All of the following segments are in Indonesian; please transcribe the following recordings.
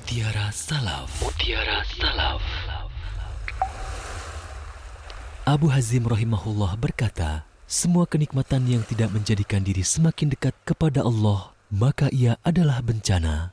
Mutiara Salaf. Mutiara Salaf. Abu Hazim rahimahullah berkata, semua kenikmatan yang tidak menjadikan diri semakin dekat kepada Allah, maka ia adalah bencana.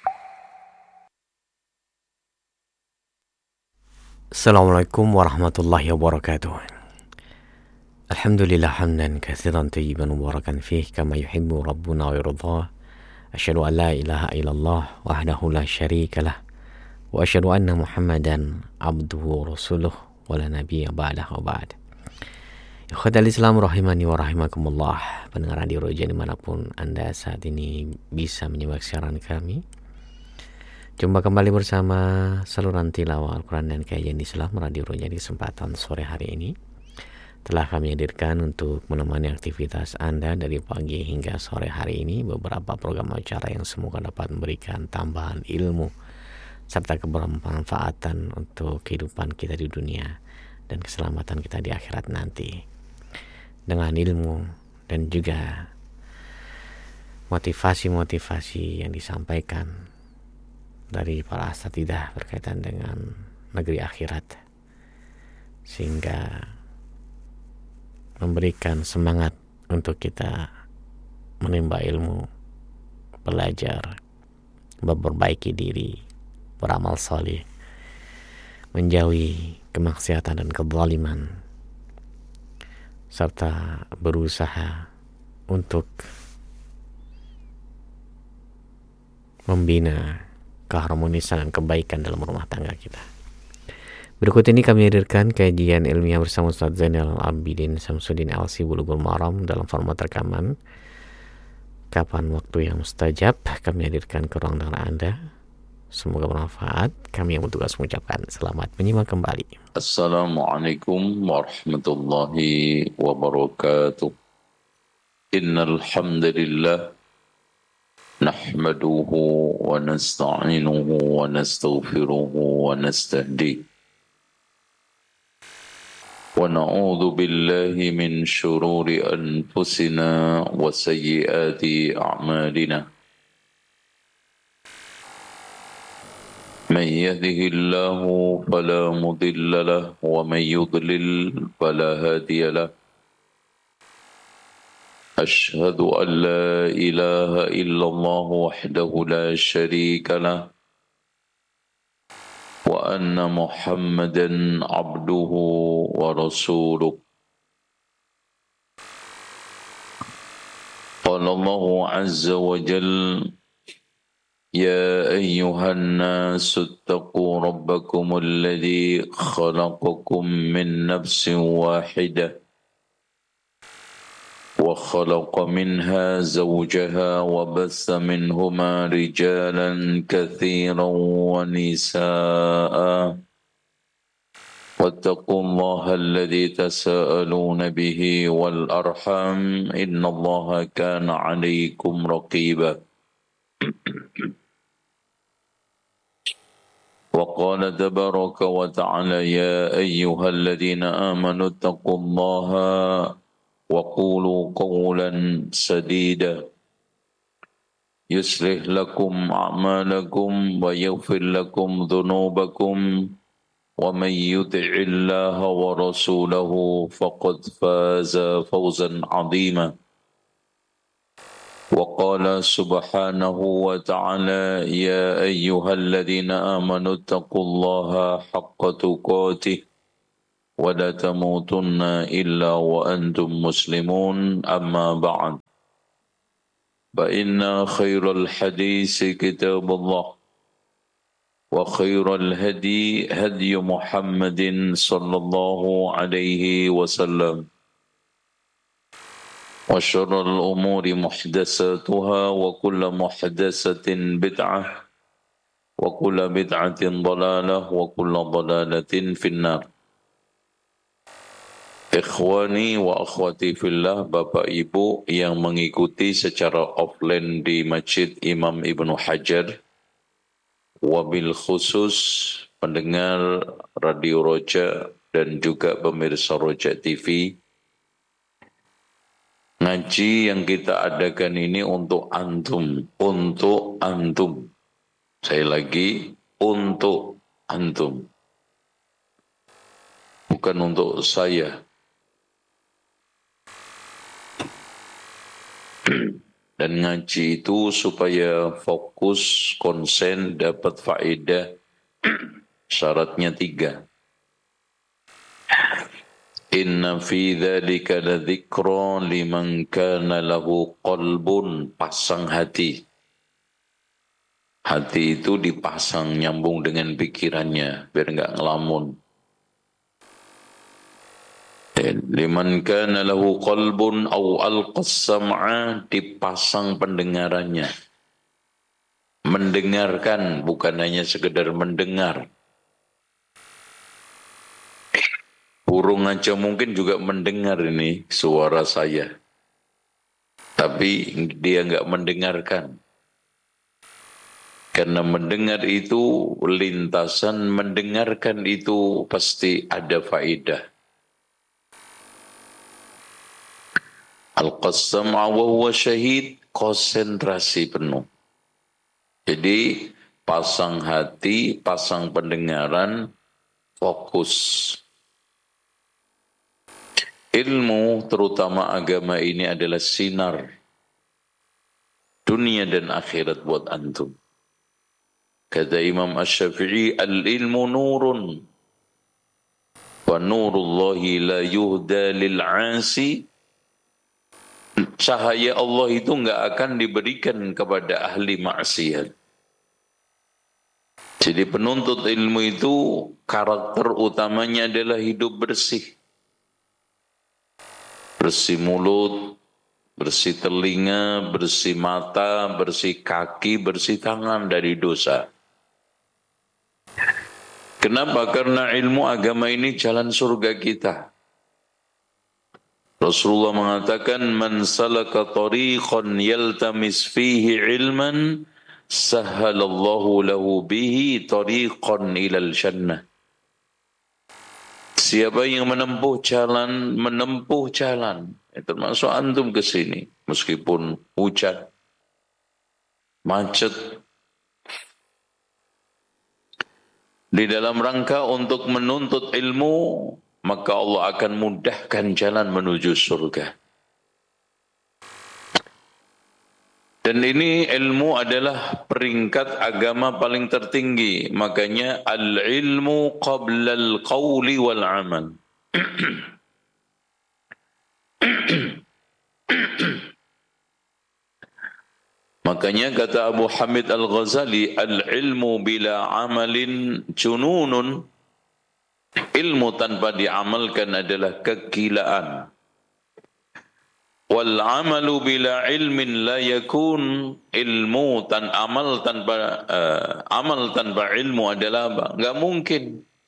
Assalamualaikum warahmatullahi wabarakatuh. Alhamdulillah hamdan katsiran tayyiban mubarakan fih kama yuhibbu rabbuna wa yardah. Asyhadu an la ilaha illallah wahdahu la syarikalah wa asyhadu anna Muhammadan abduhu wa rasuluh wa la nabiyya ba'dahu wa ba'd. Ikhwatal Islam rahimani wa rahimakumullah. Pendengar Radio Roja dimanapun Anda saat ini bisa menyimak siaran kami. Jumpa kembali bersama saluran tilawah Al-Quran dan kajian Islam Radio Roja di kesempatan sore hari ini. Telah kami hadirkan untuk menemani aktivitas Anda dari pagi hingga sore hari ini beberapa program acara yang semoga dapat memberikan tambahan ilmu serta kebermanfaatan untuk kehidupan kita di dunia dan keselamatan kita di akhirat nanti. Dengan ilmu dan juga motivasi-motivasi yang disampaikan dari para asatidzah berkaitan dengan negeri akhirat, sehingga memberikan semangat untuk kita menimba ilmu, belajar, memperbaiki diri, beramal saleh, menjauhi kemaksiatan dan kezaliman, serta berusaha untuk membina keharmonisan dan kebaikan dalam rumah tangga kita. Berikut ini kami hadirkan kajian ilmiah bersama Ustaz Zainal Abidin Samsudin LC Bulughul Maram dalam format rekaman. Kapan waktu yang mustajab kami hadirkan ke ruang dengar Anda. Semoga bermanfaat. Kami yang bertugas mengucapkan selamat menyimak kembali. Assalamualaikum warahmatullahi wabarakatuh. Innal hamdalillah nahmaduhu wa nasta'inuhu wa nastaghfiruhu wa nastahdihi wa na'udzu billahi min shururi anfusina wa sayyiati a'malina. Man yahdihillahu fala mudilla lahu wa man yudlil fala hadiya lahu. أشهد أن لا إله إلا الله وحده لا شريك له وأن محمدا عبده ورسوله. قال الله عز وجل يا أيها الناس اتقوا ربكم الذي خلقكم من نفس واحدة وخلق منها زوجها وبث منهما رجالا كثيرا ونساء واتقوا الله الذي تساءلون به والأرحام إن الله كان عليكم رقيبا. وقال تبارك وتعالى يا أيها الذين آمنوا اتقوا الله وقولوا قولا سديدا يصلح لكم أعمالكم ويغفر لكم ذنوبكم ومن يطع الله ورسوله فقد فاز فوزا عظيما. وقال سبحانه وتعالى يا أيها الذين آمنوا اتقوا الله حق تقاته ولا تموتن إلا وأنتم مسلمون. أما بعد فإن خير الحديث كتاب الله وخير الهدي هدي محمد صلى الله عليه وسلم وشر الأمور محدثاتها وكل محدثة بدعة وكل بدعة ضلالة وكل ضلالة في النار. Ikhwani wa akhwati fillah, Bapak Ibu yang mengikuti secara offline di Masjid Imam Ibnu Hajar, wabil khusus pendengar Radio Roja dan juga pemirsa Roja TV. Ngaji yang kita adakan ini untuk antum, Saya lagi, untuk antum. Bukan untuk saya. Dan ngaji itu supaya fokus, konsen, dapat faedah. Syaratnya 3. Inna fi dzalika ladzikra liman kana lahu qalbun. Pasang hati. Hati itu dipasang nyambung dengan pikirannya biar enggak ngelamun. Liman kana lahu qalbun aw alqas sam'a, dipasang pendengarannya. Mendengarkan, bukan hanya sekedar mendengar. Burung aja mungkin juga mendengar ini suara saya. Tapi dia enggak mendengarkan. Karena mendengar itu lintasan, mendengarkan itu pasti ada faedah. Al-qassam wa huwa syahid, konsentrasi penuh. Jadi pasang hati, pasang pendengaran, fokus. Ilmu terutama agama ini adalah sinar dunia dan akhirat buat antum. Kata Imam Asy-Syafi'i, al-ilmu nurun wa nurullahi la yuhda lil-'asi. Cahaya Allah itu enggak akan diberikan kepada ahli maksiat. Jadi penuntut ilmu itu karakter utamanya adalah hidup bersih. Bersih mulut, bersih telinga, bersih mata, bersih kaki, bersih tangan dari dosa. Kenapa? Karena ilmu agama ini jalan surga kita. Rasulullah mengatakan, man salaka tariqan yaltamis fihi ilman sahhalallahu lahu bihi tariqan ilal jannah. Siapa yang menempuh jalan, termasuk antum ke sini, meskipun hujan, macet, di dalam rangka untuk menuntut ilmu, maka Allah akan mudahkan jalan menuju surga. Dan ini ilmu adalah peringkat agama paling tertinggi. Makanya al-ilmu qabla al-qawli wal-amal. Makanya kata Abu Hamid Al-Ghazali, al-ilmu bila amalin jununun. Ilmu tanpa diamalkan adalah kegilaan. Wal amalu bila ilmin la yakun, ilmu amal tanpa ilmu adalah apa? Enggak mungkin.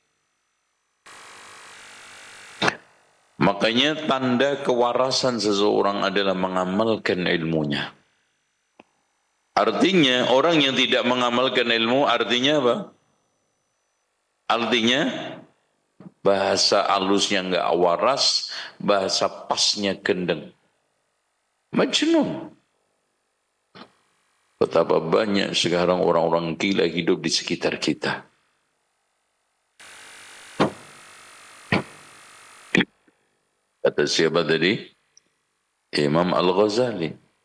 Makanya tanda kewarasan seseorang adalah mengamalkan ilmunya. Artinya orang yang tidak mengamalkan ilmu artinya apa? Artinya bahasa halusnya enggak waras, bahasa pasnya gendeng. Majnun. Betapa banyak sekarang orang-orang gila hidup di sekitar kita. Kata siapa tadi? Imam Al-Ghazali.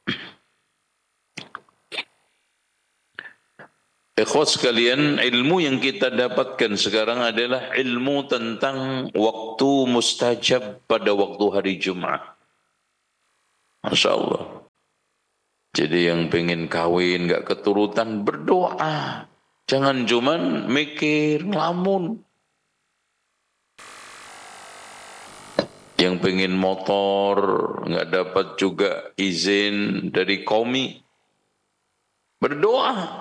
Ikhwas sekalian, ilmu yang kita dapatkan sekarang adalah ilmu tentang waktu mustajab pada waktu hari Jumat. Masya Allah. Jadi yang pengen kawin gak keturutan, berdoa. Jangan cuman mikir, ngelamun. Yang pengen motor, gak dapat juga izin dari komi, berdoa.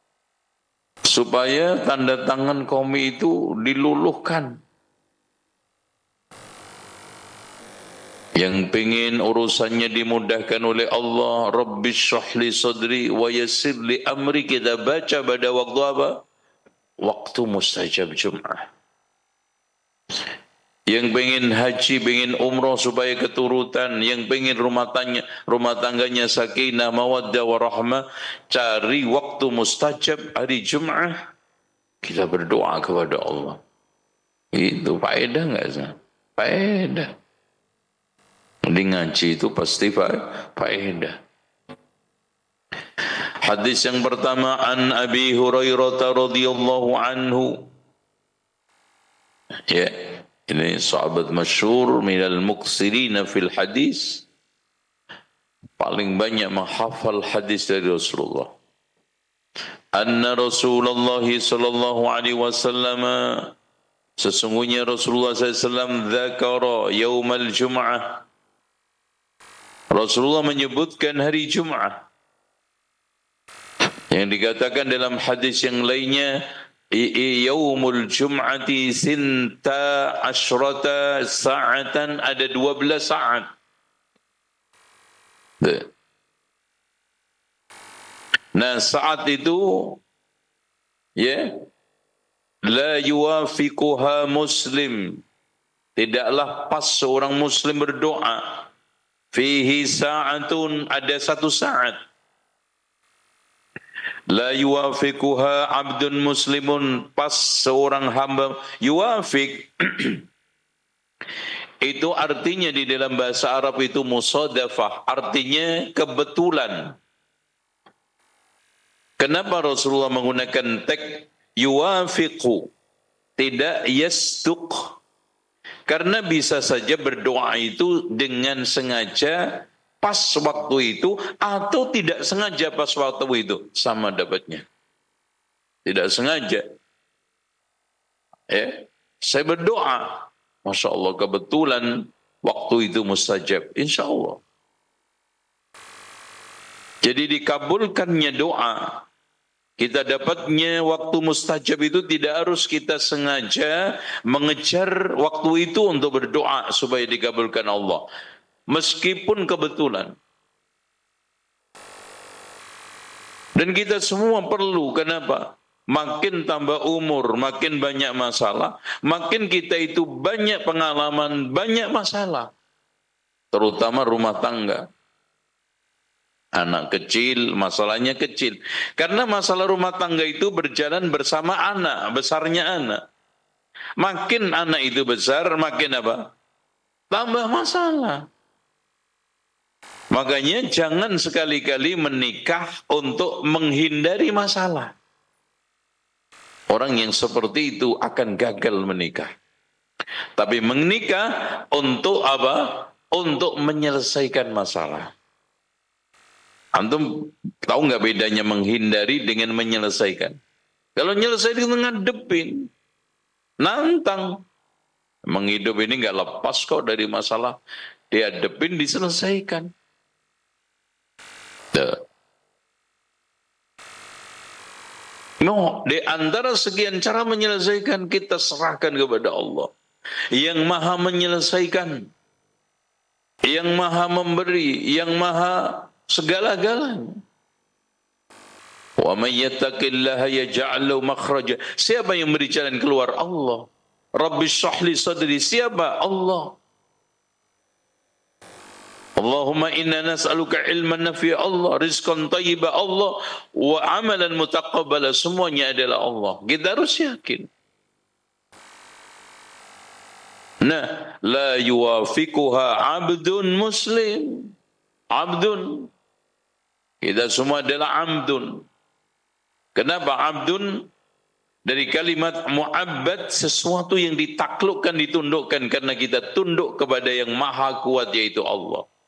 Supaya tanda tangan komi itu diluluhkan. Yang pengen urusannya dimudahkan oleh Allah, Rabbi syrah li sadri wa yassir li amri, kita baca pada waktu apa? Waktu mustajab Jum'ah. yang pengen haji, pengen umrah supaya keturutan, yang pengen rumah tangganya sakinah, mawaddah, warahmah, cari waktu mustajab hari Jumat, kita berdoa kepada Allah. Itu faedah enggak sih? Faedah. Di ngaji itu pasti faedah. Hadis yang pertama, an Abi Hurairah radhiyallahu anhu. Ya, ini sahabat masyhur minal muksirina fil hadis, paling banyak menghafal hadis dari Rasulullah. Anna Rasulullah sallallahu alaihi wasallam, sesungguhnya Rasulullah SAW dzakara yaumal jum'ah, Rasulullah menyebutkan hari Jumat. Yang dikatakan dalam hadis yang lainnya, yaumul jum'ati sinta asyrata sa'atan, ada 12 saat. Nah, saat itu ya, la yuwafiquha muslim, tidaklah pas seorang muslim berdoa. Fihi sa'atun, ada satu saat. La yuwafiquha abdun muslimun, pas seorang hamba. Yuwafiq itu artinya di dalam bahasa Arab itu musadafah, artinya kebetulan. Kenapa Rasulullah menggunakan tag yuwafiqu, tidak yasduq? Karena bisa saja berdoa itu dengan sengaja pas waktu itu, atau tidak sengaja pas waktu itu, sama dapatnya. Tidak sengaja. Ya, saya berdoa, Masya Allah, kebetulan waktu itu mustajab, insya Allah. Jadi dikabulkannya doa, kita dapatnya waktu mustajab itu tidak harus kita sengaja mengejar waktu itu untuk berdoa supaya dikabulkan Allah. Meskipun kebetulan. Dan kita semua perlu, kenapa? Makin tambah umur, makin banyak masalah, makin kita itu banyak pengalaman, banyak masalah. Terutama rumah tangga. Anak kecil, masalahnya kecil. Karena masalah rumah tangga itu berjalan bersama anak, besarnya anak. Makin anak itu besar, makin apa? Tambah masalah. Makanya jangan sekali-kali menikah untuk menghindari masalah. Orang yang seperti itu akan gagal menikah. Tapi menikah untuk apa? Untuk menyelesaikan masalah. Antum tahu nggak bedanya menghindari dengan menyelesaikan? Kalau menyelesaikan itu ngadepin, nantang. Menghidup ini nggak lepas kok dari masalah. Dihadepin, diselesaikan. No, di antara sekian cara menyelesaikan, kita serahkan kepada Allah yang maha menyelesaikan, yang maha memberi, yang maha segala-galanya. Wa may yattaqillaha yaj'al lahu makhraja. Siapa yang beri jalan keluar? Allah. Rabbi shrah li sadri. Siapa? Allah. Allahumma inna nas'aluka ilman nafi'a, Allah, rizqan thayyiba, Allah, wa amalan mutaqabbala, semuanya adalah Allah. Kita harus yakin. Nah, la yuwafiquha abdun muslim. Abdun. Kita semua adalah abdun. Kenapa abdun? Dari kalimat mu'abbad, sesuatu yang ditaklukkan, ditundukkan, karena kita tunduk kepada yang maha kuat, yaitu Allah.